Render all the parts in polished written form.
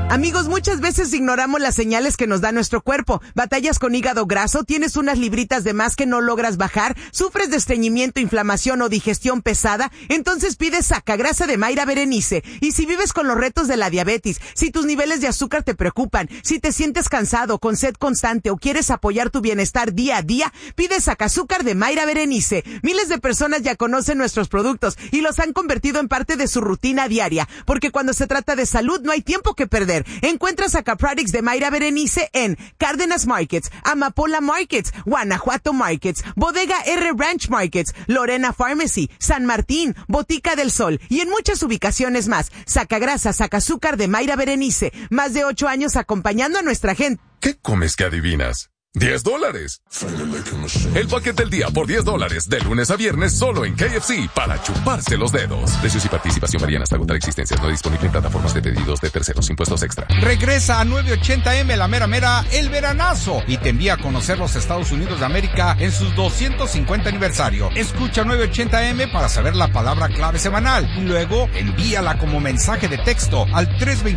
Amigos, muchas veces ignoramos las señales que nos da nuestro cuerpo. Batallas con hígado graso, tienes unas libritas de más que no logras bajar, sufres de estreñimiento, inflamación o digestión pesada, entonces pide Sacagrasa de Mayra Berenice. Y si vives con los retos de la diabetes, si tus niveles de azúcar te preocupan, si te sientes cansado, con sed constante o quieres apoyar tu bienestar día a día, pide Sacazúcar de Mayra Berenice. Miles de personas ya conocen nuestros productos y los han convertido en parte de su rutina diaria, porque cuando se trata de salud no hay tiempo que perder. Encuentra Sacaproducts de Mayra Berenice en Cárdenas Markets, Amapola Markets, Guanajuato Markets, Bodega R Ranch Markets, Lorena Pharmacy, San Martín, Botica del Sol y en muchas ubicaciones más. Sacagrasa, Sacazúcar de Mayra Berenice. Más de 8 años acompañando a nuestra gente. ¿Qué comes que adivinas? $10. El paquete del día por $10, de lunes a viernes solo en KFC, para chuparse los dedos. Precios y participación varían hasta agotar existencias. No disponible en plataformas de pedidos de terceros. Impuestos extra. Regresa a 980M, la mera mera, el veranazo, y te envía a conocer los Estados Unidos de América en sus 250 aniversario. Escucha 980M para saber la palabra clave semanal y luego envíala como mensaje de texto al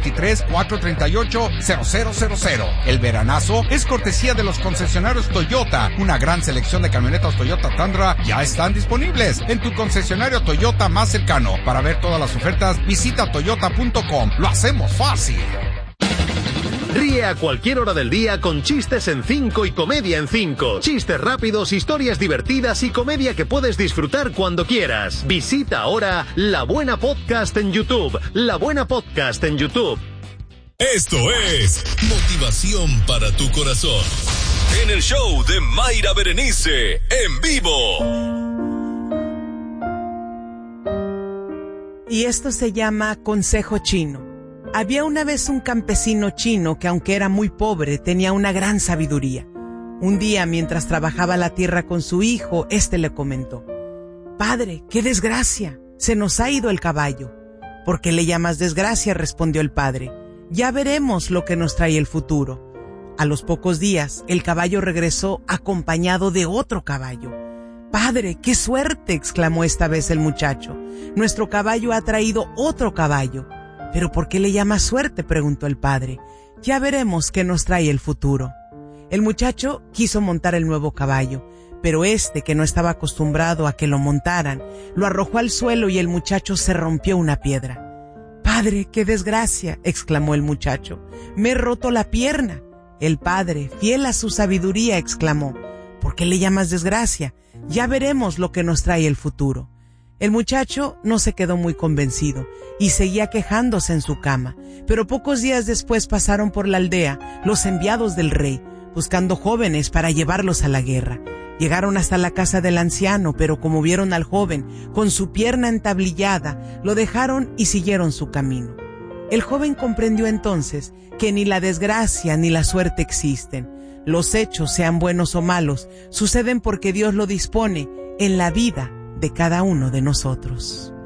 323-438-0000. El veranazo es cortesía de los concesionarios Toyota. Una gran selección de camionetas Toyota Tundra ya están disponibles en tu concesionario Toyota más cercano. Para ver todas las ofertas, visita toyota.com. Lo hacemos fácil. Ríe a cualquier hora del día con Chistes en 5 y Comedia en 5. Chistes rápidos, historias divertidas y comedia que puedes disfrutar cuando quieras. Visita ahora La Buena Podcast en YouTube. La Buena Podcast en YouTube. Esto es motivación para tu corazón. En el show de Mayra Berenice, en vivo. Y esto se llama consejo chino. Había una vez un campesino chino que, aunque era muy pobre, tenía una gran sabiduría. Un día, mientras trabajaba la tierra con su hijo, le comentó: «Padre, qué desgracia, se nos ha ido el caballo». «¿Por qué le llamas desgracia?», respondió el padre. «Ya veremos lo que nos trae el futuro». A los pocos días, el caballo regresó acompañado de otro caballo. «Padre, qué suerte», exclamó esta vez el muchacho. «Nuestro caballo ha traído otro caballo». «¿Pero por qué le llamas suerte?», preguntó el padre. «Ya veremos qué nos trae el futuro». El muchacho quiso montar el nuevo caballo, pero que no estaba acostumbrado a que lo montaran, lo arrojó al suelo y el muchacho se rompió una piedra. «Padre, qué desgracia», exclamó el muchacho. «Me he roto la pierna». El padre, fiel a su sabiduría, exclamó: «¿Por qué le llamas desgracia? Ya veremos lo que nos trae el futuro». El muchacho no se quedó muy convencido y seguía quejándose en su cama, pero pocos días después pasaron por la aldea los enviados del rey, buscando jóvenes para llevarlos a la guerra. Llegaron hasta la casa del anciano, pero como vieron al joven con su pierna entablillada, lo dejaron y siguieron su camino. El joven comprendió entonces que ni la desgracia ni la suerte existen. Los hechos, sean buenos o malos, suceden porque Dios lo dispone en la vida de cada uno de nosotros.